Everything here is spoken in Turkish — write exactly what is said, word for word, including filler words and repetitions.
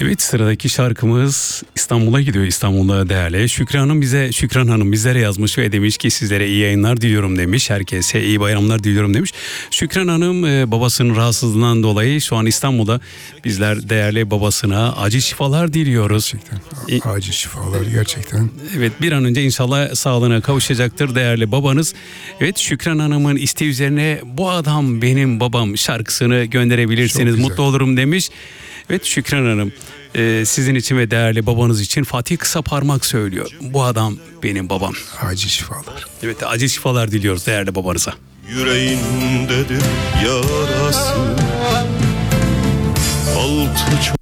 Evet, sıradaki şarkımız İstanbul'a gidiyor. İstanbul'a değerli Şükran Hanım bize Şükran Hanım bizlere yazmış ve demiş ki sizlere iyi yayınlar diliyorum demiş. Herkese iyi bayramlar diliyorum demiş. Şükran Hanım e, babasının rahatsızlığından dolayı şu an İstanbul'da. Bizler değerli babasına acil şifalar diliyoruz. Gerçekten acil şifalar gerçekten. Evet, bir an önce inşallah sağlığına kavuşacaktır değerli babanız. Evet, Şükran Hanım'ın isteği üzerine bu adam benim babam şarkısını gönderebilirsiniz. Mutlu olurum demiş. Evet Şükran Hanım, e, sizin için ve değerli babanız için Fatih Kısaparmak söylüyor. Bu adam benim babam. Acil şifalar. Evet, acil şifalar diliyoruz değerli babanıza. Yüreğindedir yarası, altı çok